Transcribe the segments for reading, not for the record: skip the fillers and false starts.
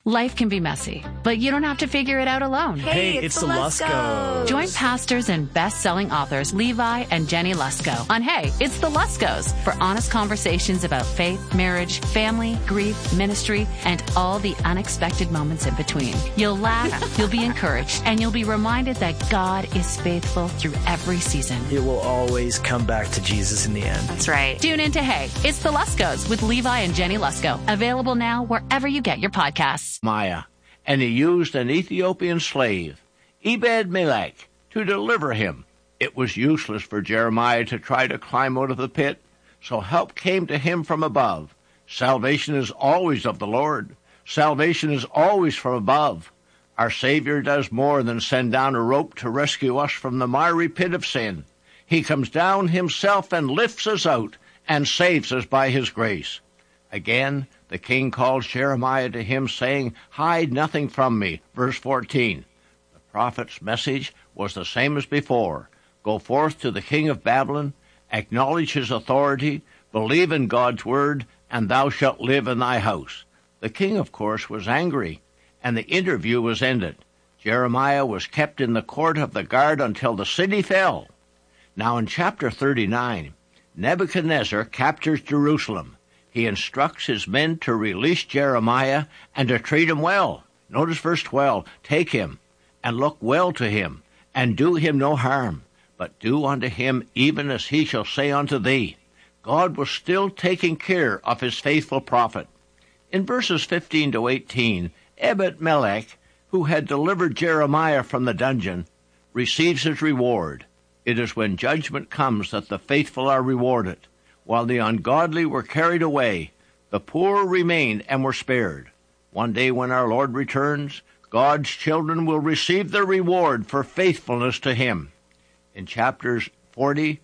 Life can be messy, but you don't have to figure it out alone. Hey, it's the Luskos. Join pastors and best-selling authors Levi and Jenny Lusko on Hey, It's the Luskos for honest conversations about faith, marriage, family, grief, ministry, and all the unexpected moments in between. You'll laugh, you'll be encouraged, and you'll be reminded that God is faithful through every season. It will always come back to Jesus in the end. That's right. Tune in to Hey, It's the Luskos with Levi and Jenny Lusko. Available now wherever you get your podcasts. Maya, and he used an Ethiopian slave, Ebed-Melech, to deliver him. It was useless for Jeremiah to try to climb out of the pit, so help came to him from above. Salvation is always of the Lord. Salvation is always from above. Our Savior does more than send down a rope to rescue us from the miry pit of sin. He comes down himself and lifts us out and saves us by his grace. Again, the king calls Jeremiah to him, saying, "Hide nothing from me." Verse 14. The prophet's message was the same as before. Go forth to the king of Babylon, acknowledge his authority, believe in God's word, and thou shalt live in thy house. The king, of course, was angry, and the interview was ended. Jeremiah was kept in the court of the guard until the city fell. Now in chapter 39, Nebuchadnezzar captures Jerusalem. He instructs his men to release Jeremiah and to treat him well. Notice verse 12. Take him, and look well to him, and do him no harm, but do unto him even as he shall say unto thee. God was still taking care of his faithful prophet. In verses 15 to 18, Ebed-Melech, who had delivered Jeremiah from the dungeon, receives his reward. It is when judgment comes that the faithful are rewarded. While the ungodly were carried away, the poor remained and were spared. One day when our Lord returns, God's children will receive their reward for faithfulness to him. In chapters 40,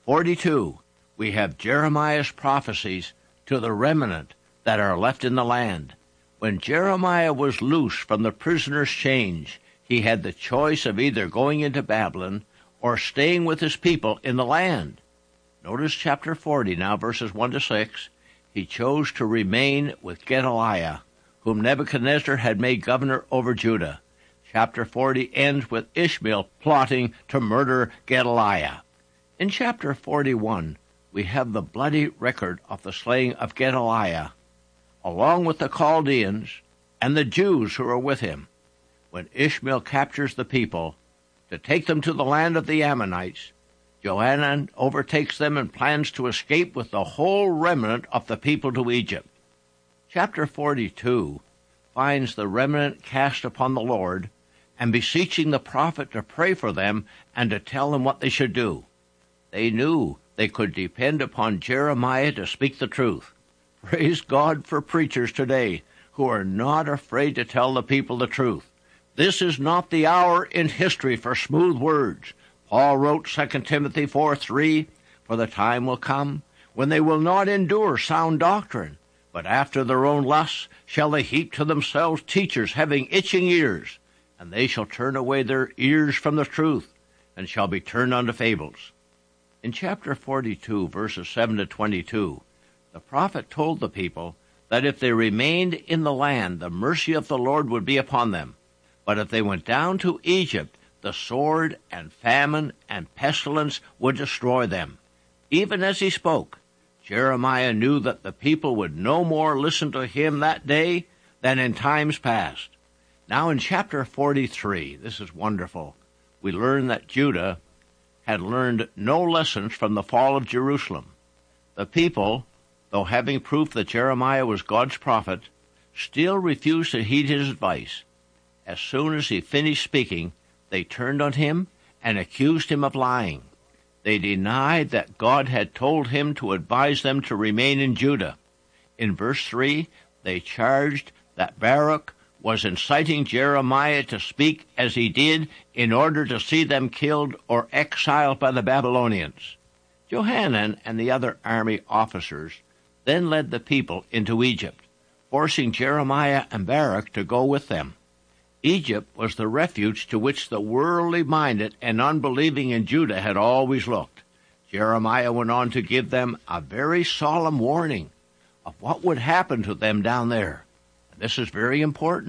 42, we have Jeremiah's prophecies to the remnant that are left in the land. When Jeremiah was loose from the prisoner's chains, he had the choice of either going into Babylon or staying with his people in the land. Notice chapter 40 now, verses 1 to 6. He chose to remain with Gedaliah, whom Nebuchadnezzar had made governor over Judah. Chapter 40 ends with Ishmael plotting to murder Gedaliah. In chapter 41, we have the bloody record of the slaying of Gedaliah, along with the Chaldeans and the Jews who are with him. When Ishmael captures the people to take them to the land of the Ammonites, Johanan overtakes them and plans to escape with the whole remnant of the people to Egypt. Chapter 42 finds the remnant cast upon the Lord and beseeching the prophet to pray for them and to tell them what they should do. They knew they could depend upon Jeremiah to speak the truth. Praise God for preachers today who are not afraid to tell the people the truth. This is not the hour in history for smooth words. Paul wrote 2 Timothy 4:3, "For the time will come when they will not endure sound doctrine, but after their own lusts shall they heap to themselves teachers having itching ears, and they shall turn away their ears from the truth, and shall be turned unto fables." In chapter 42, verses 7 to 22, the prophet told the people that if they remained in the land, the mercy of the Lord would be upon them. But if they went down to Egypt, the sword and famine and pestilence would destroy them. Even as he spoke, Jeremiah knew that the people would no more listen to him that day than in times past. Now in chapter 43, this is wonderful, we learn that Judah had learned no lessons from the fall of Jerusalem. The people, though having proof that Jeremiah was God's prophet, still refused to heed his advice. As soon as he finished speaking, they turned on him and accused him of lying. They denied that God had told him to advise them to remain in Judah. In verse 3, they charged that Baruch was inciting Jeremiah to speak as he did in order to see them killed or exiled by the Babylonians. Johanan and the other army officers then led the people into Egypt, forcing Jeremiah and Baruch to go with them. Egypt was the refuge to which the worldly-minded and unbelieving in Judah had always looked. Jeremiah went on to give them a very solemn warning of what would happen to them down there. And this is very important.